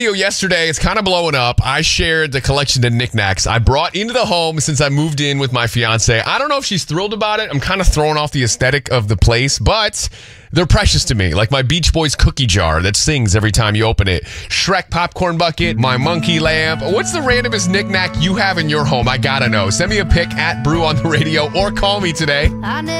Yesterday, it's kind of blowing up. I shared the collection of knickknacks I brought into the home since I moved in with my fiance. I don't know if she's thrilled about it. I'm kind of throwing off the aesthetic of the place, but they're precious to me. Like my Beach Boys cookie jar that sings every time you open it. Shrek popcorn bucket, my monkey lamp. What's the randomest knickknack you have in your home? I gotta know. Send me a pic at Brew on the Radio or call me today.